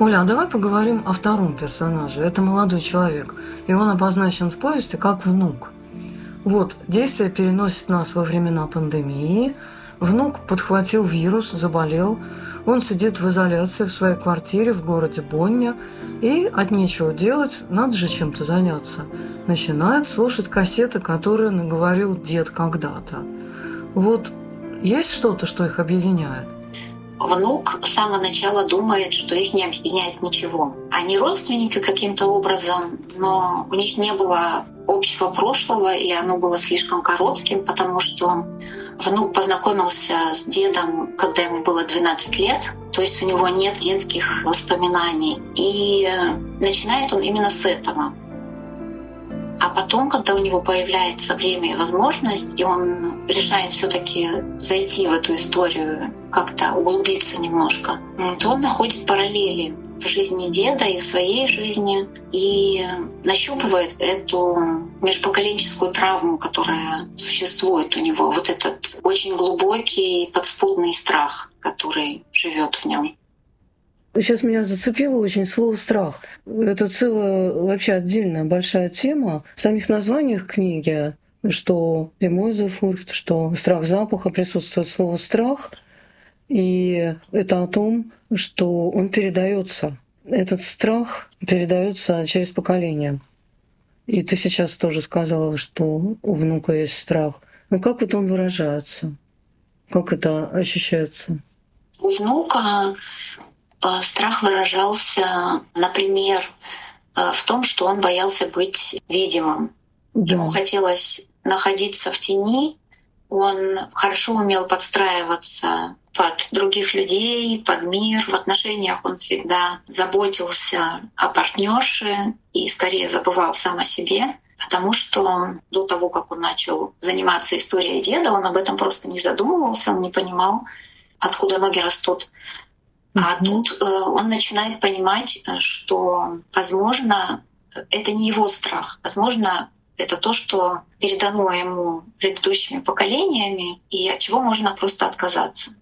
Оля, а давай поговорим о втором персонаже. Это молодой человек, и он обозначен в повести как внук. Вот, действие переносит нас во времена пандемии. Внук подхватил вирус, заболел. Он сидит в изоляции в своей квартире в городе Боння. И от нечего делать, надо же чем-то заняться. Начинает слушать кассеты, которые наговорил дед когда-то. Вот есть что-то, что их объединяет? Внук с самого начала думает, что их не объединяет ничего. Они родственники каким-то образом, но у них не было общего прошлого, или оно было слишком коротким, потому что внук познакомился с дедом, когда ему было 12 лет, то есть у него нет детских воспоминаний. И начинает он именно с этого. А потом, когда у него появляется время и возможность, и он решает все-таки зайти в эту историю, как-то углубиться немножко, то он находит параллели в жизни деда и в своей жизни и нащупывает эту межпоколенческую травму, которая существует у него, вот этот очень глубокий подспудный страх, который живет в нем. Сейчас меня зацепило очень слово «страх». Это целая вообще отдельная большая тема. В самих названиях книги, что «Демойзе Фурхт», что «Страх запаха», присутствует слово «страх». И это о том, что он передается. Этот страх передается через поколение. И ты сейчас тоже сказала, что у внука есть страх. Но как вот он выражается? Как это ощущается? У внука страх выражался, например, в том, что он боялся быть видимым. Да. Ему хотелось находиться в тени, он хорошо умел подстраиваться под других людей, под мир. В отношениях он всегда заботился о партнерше и скорее забывал сам о себе, потому что до того, как он начал заниматься историей деда, он об этом просто не задумывался, он не понимал, откуда ноги растут. А тут он начинает понимать, что, возможно, это не его страх, возможно, это то, что передано ему предыдущими поколениями, и от чего можно просто отказаться.